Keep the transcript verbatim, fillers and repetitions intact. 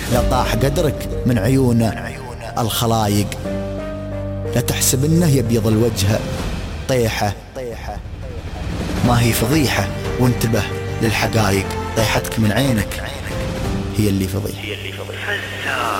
لا طاح قدرك من عيون الخلايق. لا تحسب انه يبيض الوجه طيحة، ما هي فضيحة، وانتبه للحقايق. طيحتك من عينك هي اللي فضيحة.